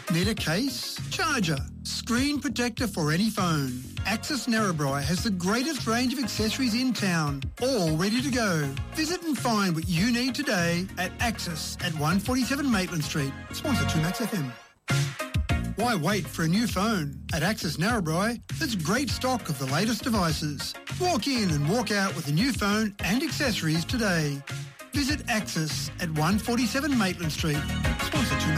Need a case, charger, screen protector for any phone? Axis Narrabri has the greatest range of accessories in town, all ready to go. Visit and find what you need today at Axis at 147 Maitland Street. Sponsor 2Max FM. Why wait for a new phone? At Axis Narrabri, there's great stock of the latest devices. Walk in and walk out with a new phone and accessories today. Visit Axis at 147 Maitland Street. Sponsor 2Max